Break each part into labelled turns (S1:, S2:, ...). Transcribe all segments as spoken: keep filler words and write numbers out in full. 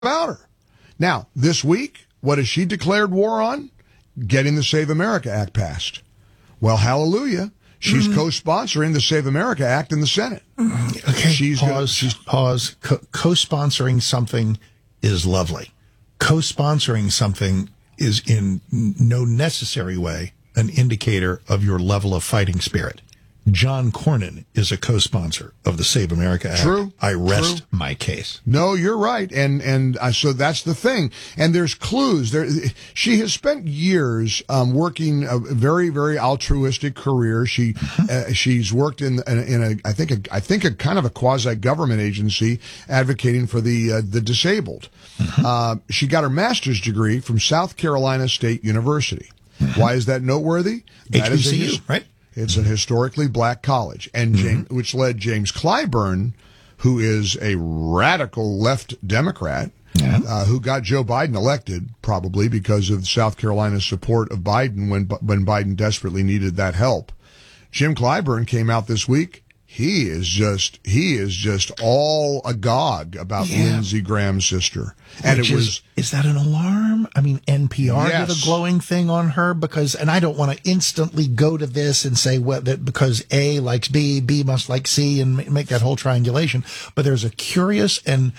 S1: about her. Now, this week, what has she declared war on? Getting the Save America Act passed. Well, hallelujah. She's mm-hmm. co-sponsoring the Save America Act in the Senate.
S2: Okay,
S1: she's
S2: pause,
S1: gonna, she's,
S2: pause. Co- co-sponsoring something is lovely. Co-sponsoring something is in no necessary way an indicator of your level of fighting spirit. John Cornyn is a co-sponsor of the Save America Act.
S1: True.
S2: I rest
S1: True.
S2: my case.
S1: No, you're right. And, and uh, so that's the thing. And there's clues there. She has spent years, um, working a very, very altruistic career. She, mm-hmm. uh, she's worked in, in, in a, I think, a, I think a kind of a quasi-government agency advocating for the, uh, the disabled. Mm-hmm. Uh, she got her master's degree from South Carolina State University. Mm-hmm. Why is that noteworthy? That
S2: H B C U,
S1: is a,
S2: right?
S1: It's a historically black college, and James, mm-hmm. which led James Clyburn, who is a radical left Democrat, yeah. uh, who got Joe Biden elected, probably because of South Carolina's support of Biden when when Biden desperately needed that help. Jim Clyburn came out this week. He is just he is just all agog about yeah. Lindsey Graham's sister, and
S2: Which
S1: it was
S2: is, is that an alarm? I mean, N P R
S1: yes.
S2: did a glowing thing on her because, and I don't want to instantly go to this and say well, that because A likes B, B must like C, and make that whole triangulation. But there's a curious and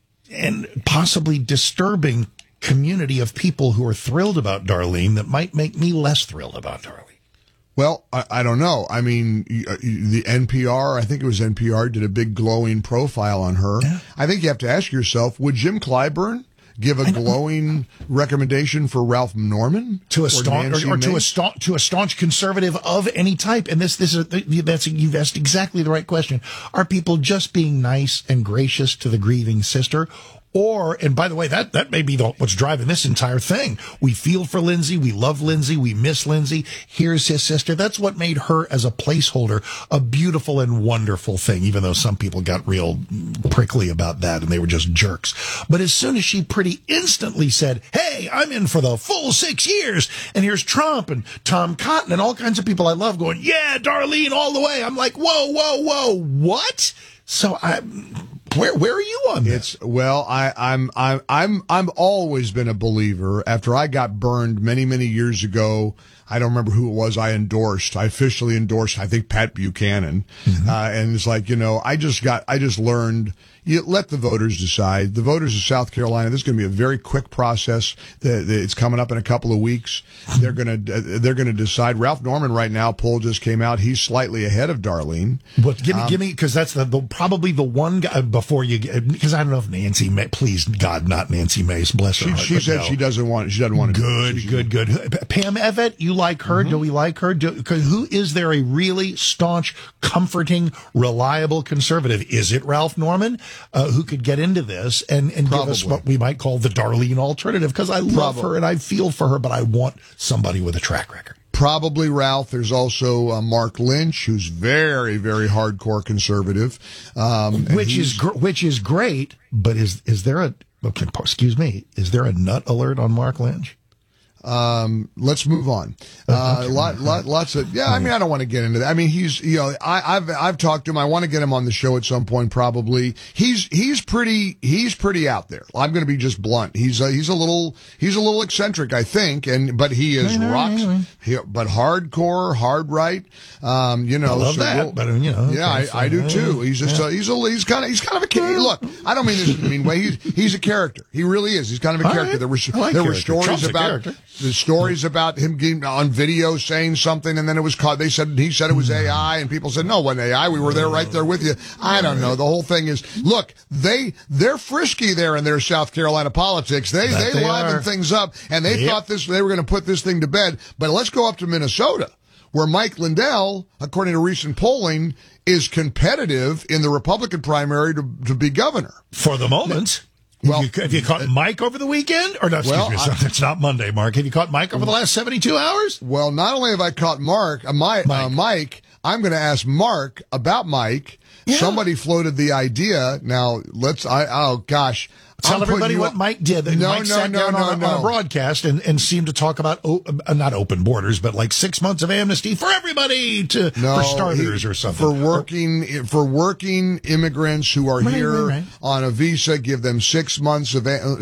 S2: and possibly disturbing community of people who are thrilled about Darlene that might make me less thrilled about Darlene.
S1: Well, I, I don't know. I mean, the N P R, I think it was N P R, did a big glowing profile on her. Yeah. I think you have to ask yourself, would Jim Clyburn give a glowing recommendation for Ralph Norman
S2: to a staunch or, or to a staunch to a staunch conservative of any type? And this this is that's you've asked exactly the right question. Are people just being nice and gracious to the grieving sister? Or, and by the way, that, that may be the, what's driving this entire thing. We feel for Lindsey. We love Lindsey. We miss Lindsey. Here's his sister. That's what made her as a placeholder a beautiful and wonderful thing, even though some people got real prickly about that and they were just jerks. But as soon as she pretty instantly said, hey, I'm in for the full six years, and here's Trump and Tom Cotton and all kinds of people I love going, yeah, Darlene all the way. I'm like, whoa, whoa, whoa, what? So I... Where where are you on this?
S1: It's well, I, I'm I'm I'm I'm always been a believer. After I got burned many many years ago, I don't remember who it was. I endorsed. I officially endorsed. I think Pat Buchanan, mm-hmm. uh, and it's like you know, I just got I just learned. You let the voters decide. The voters of South Carolina. This is going to be a very quick process. The, the, it's coming up in a couple of weeks. They're going to they're going to decide. Ralph Norman right now. Poll just came out. He's slightly ahead of Darlene.
S2: But give me um, give me because that's the, the probably the one guy before you because I don't know if Nancy May. Please God, not Nancy Mace. Bless her.
S1: She,
S2: heart,
S1: she said
S2: no.
S1: she doesn't want. She doesn't want to.
S2: Good,
S1: she,
S2: good, good. Pam Evett, you like her? Mm-hmm. Do we like her? Do, cause who is there a really staunch, comforting, reliable conservative? Is it Ralph Norman uh, who could get into this and, and give us what we might call the Darlene alternative? Because I love
S1: Probably.
S2: her and I feel for her, but I want somebody with a track record.
S1: Probably Ralph. There's also uh, Mark Lynch, who's very, very hardcore conservative, um,
S2: which is gr- which is great. But is is there a okay? Excuse me. Is there a nut alert on Mark Lynch?
S1: Um, let's move on. Uh, lot, lot, lots of, yeah, I mean, I don't want to get into that. I mean, he's, you know, I, I've, I've talked to him. I want to get him on the show at some point, probably. He's, he's pretty, he's pretty out there. I'm going to be just blunt. He's a, he's a little, he's a little eccentric, I think. And, but he is rocks, he, but hardcore, hard right. Um, you know,
S2: I love
S1: so
S2: that,
S1: we'll,
S2: but you know,
S1: yeah, I, I do too. He's just, yeah. a, he's a, he's kind of, he's kind of a kid. Look, I don't mean this in a mean way. He's, he's a character. He really is. He's kind of a character. Right. There were,
S2: like
S1: there
S2: character.
S1: were stories
S2: Trump's
S1: about, the stories about him getting on video saying something, and then it was caught. They said he said it was A I, and people said no, it wasn't A I. We were there, right there with you. I don't know. The whole thing is, look, they they're frisky there in their South Carolina politics. They
S2: that
S1: they,
S2: they
S1: liven
S2: are.
S1: things up, and they
S2: yep.
S1: thought this they were going to put this thing to bed. But let's go up to Minnesota, where Mike Lindell, according to recent polling, is competitive in the Republican primary to, to be governor
S2: for the moment. Well, have you, have you caught Mike over the weekend? Or no, excuse
S1: well,
S2: me,
S1: I,
S2: it's not Monday, Mark. Have you caught Mike over the last seventy-two hours?
S1: Well, not only have I caught Mark, uh, my, Mike. Uh, Mike, I'm going to ask Mark about Mike. Yeah. Somebody floated the idea. Now, let's, I, oh gosh,
S2: Tell
S1: I'm
S2: everybody
S1: putting you
S2: what
S1: on-
S2: Mike did. That
S1: No,
S2: Mike
S1: no,
S2: sat
S1: no,
S2: down
S1: no,
S2: on, a, on a
S1: no.
S2: broadcast and, and seemed to talk about, o- uh, not open borders, but like six months of amnesty for everybody to,
S1: No,
S2: for starters
S1: he-
S2: or something.
S1: For working, for working immigrants who are
S2: Right,
S1: here
S2: right, right.
S1: on a visa, give them six months of a-